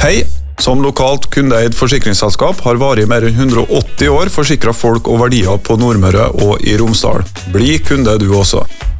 Hei, som lokalt kundeeid forsikringsselskap har varig mer enn 180 år forsikret folk og verdier på Nordmøre og i Romsdal. Bli kunde du også.